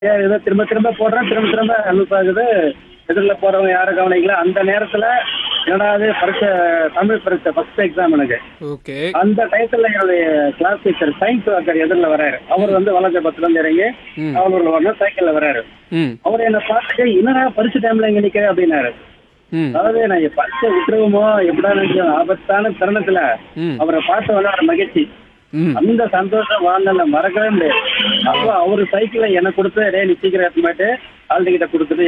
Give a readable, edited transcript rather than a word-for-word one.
ஏதோ திரும்ப திரும்ப போடுறேன், திரும்ப திரும்ப லூஸ் ஆகுது. எதிரில போறவங்க யாரும் கவனிக்கல. அந்த நேரத்துல என்னடா இது பரீட்சை, தமிழ் பரீட்சை ஃபர்ஸ்ட் எக்ஸாம் எனக்கு. ஓகே. அந்த டயத்துல என்னுடைய கிளாஸ் டீச்சர் சயின்ஸ் வாக்கர் எதிரில வராரு. அவர் வந்து வலஞ்சபத்துல இருந்து இறங்கி ம். அவலூர்ல வரணும் சைக்கிள்ல வராரு. ம். அவர் என்ன பார்த்துட்டு என்னடா பரிசு டைம்ல இங்க நிக்கிற அப்படின்னாரு. ம். அதாவது நான் பரிசை விட்டுருவோமோ எப்படா நினைச்சேன். ஆபத்தான தருணத்துல ம். அவரை பார்த்து விளையாட மகிழ்ச்சி, ம். அந்த சந்தோஷம் வாழ்நாள்ல மறக்கவே முடியாது. அப்போ அவரு சைக்கிளை எனக்கு கொடுத்து டே நீ சீக்கிரம் எடுத்துமாட்டு ஆள்கிட்ட கொடுத்துட்டு